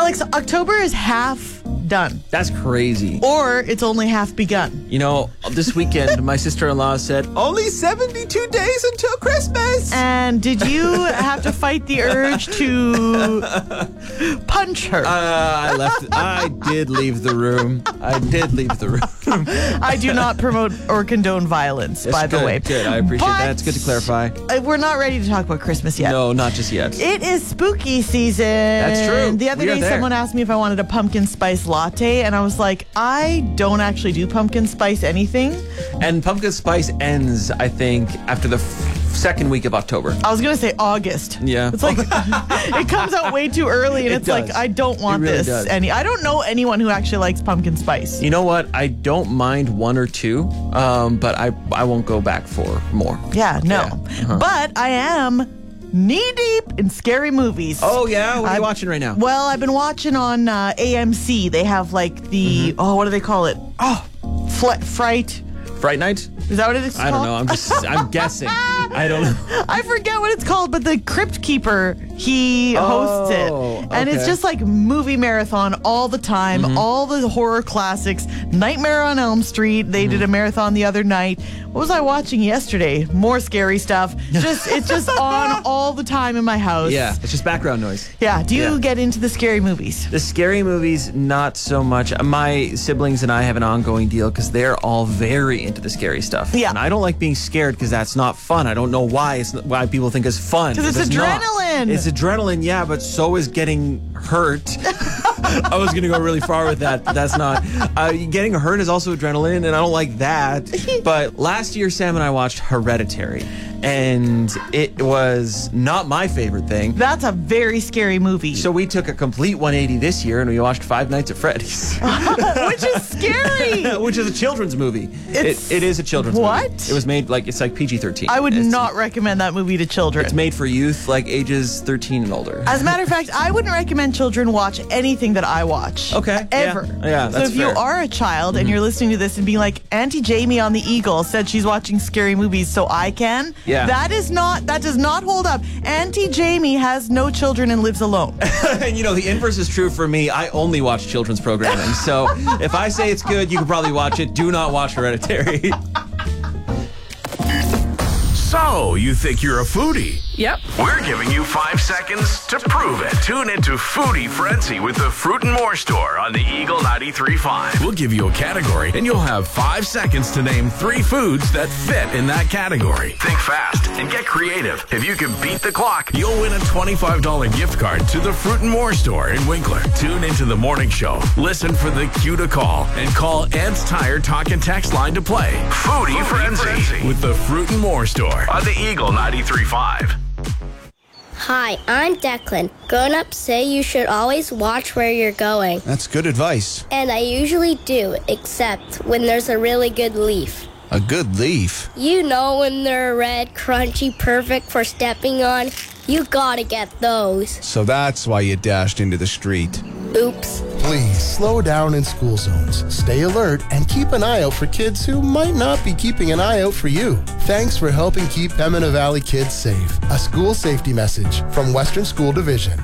Alex, October is half done. That's crazy. Or it's only half begun. You know, this weekend, my sister-in-law said, only 72 days until Christmas. And did you have to fight the urge to punch her? I did leave the room. I do not promote or condone violence, by the way. Good, I appreciate that. It's good to clarify. We're not ready to talk about Christmas yet. No, not just yet. It is spooky season. That's true. The other day, someone asked me if I wanted a pumpkin spice latte, and I was like, I don't actually do pumpkin spice anything. And pumpkin spice ends, I think, after the second week of October. I was going to say August. Yeah. It's like, it comes out way too early, and it's does. like, I don't want It really this. does. I don't know anyone who actually likes pumpkin spice. You know what? I don't mind one or two, but I won't go back for more. Yeah, no. Yeah. Uh-huh. But I am knee-deep in scary movies. Oh, yeah? What are you watching right now? Well, I've been watching on AMC. They have like the, what do they call it? Fright. Fright Night? Is that what it's called? I don't know. I'm guessing. I don't know. I forget what it's called, but the Crypt Keeper, he hosts it. And it's okay. just like movie marathon all the time, all the horror classics. Nightmare on Elm Street, they did a marathon the other night. What was I watching yesterday? More scary stuff. It's just on all the time in my house. Yeah, it's just background noise. Yeah, do you get into the scary movies? The scary movies, not so much. My siblings and I have an ongoing deal because they're all very into the scary stuff. Yeah. And I don't like being scared because that's not fun. I don't know why why people think it's fun. Because it's adrenaline. It's adrenaline, yeah, but so is getting hurt. I was going to go really far with that, but that's not. Getting hurt is also adrenaline, and I don't like that. But last year, Sam and I watched Hereditary, and it was not my favorite thing. That's a very scary movie. So we took a complete 180 this year, and we watched Five Nights at Freddy's. Which is scary. Which is a children's movie. It is a children's movie. What? It was made, it's like PG-13. I would not recommend that movie to children. It's made for youth, like ages 13 and older. As a matter of fact, I wouldn't recommend children watch anything that I watch. Okay. Ever. Yeah, so that's if you fair. are a child and you're listening to this and being like, Auntie Jamie on the Eagle said she's watching scary movies so I can, that does not hold up. Auntie Jamie has no children and lives alone. And the inverse is true for me. I only watch children's programming. So if I say it's good, you can probably watch it. Do not watch Hereditary. So, you think you're a foodie? Yep. We're giving you 5 seconds to prove it. Tune into Foodie Frenzy with the Fruit and More Store on the Eagle 93.5. We'll give you a category, and you'll have 5 seconds to name 3 foods that fit in that category. Think fast and get creative. If you can beat the clock, you'll win a $25 gift card to the Fruit and More Store in Winkler. Tune into the morning show. Listen for the cue to call, and call Ed's Tire Talk and Text line to play. Foodie Frenzy with the Fruit and More Store on the Eagle 93.5. Hi, I'm Declan. Grown-ups say you should always watch where you're going. That's good advice. And I usually do, except when there's a really good leaf. A good leaf? You know when they're red, crunchy, perfect for stepping on? You gotta get those. So that's why you dashed into the street. Oops. Please slow down in school zones. Stay alert and keep an eye out for kids who might not be keeping an eye out for you. Thanks for helping keep Pembina Valley kids safe. A school safety message from Western School Division.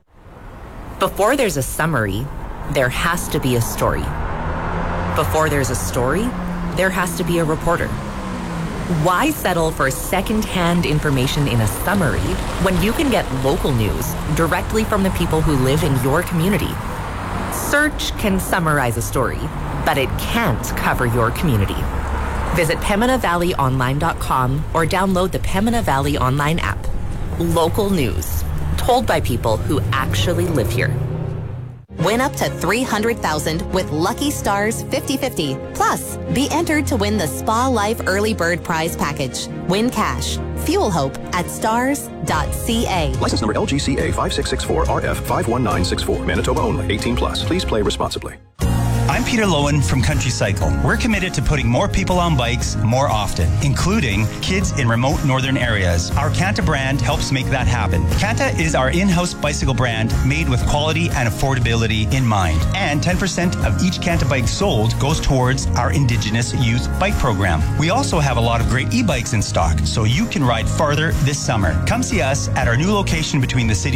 Before there's a summary, there has to be a story. Before there's a story, there has to be a reporter. Why settle for second-hand information in a summary when you can get local news directly from the people who live in your community? Search can summarize a story, but it can't cover your community. Visit PembinaValleyOnline.com or download the Pembina Valley Online app. Local news, told by people who actually live here. Win up to $300,000 with Lucky Stars 50/50. Plus, be entered to win the Spa Life Early Bird Prize Package. Win cash. Fuel hope at stars.ca. License number LGCA 5664RF51964. Manitoba only. 18 plus. Please play responsibly. I'm Peter Lowen from Country Cycle. We're committed to putting more people on bikes more often, including kids in remote northern areas. Our Kanta brand helps make that happen. Kanta is our in-house bicycle brand made with quality and affordability in mind. And 10% of each Kanta bike sold goes towards our Indigenous Youth Bike Program. We also have a lot of great e-bikes in stock, so you can ride farther this summer. Come see us at our new location between the city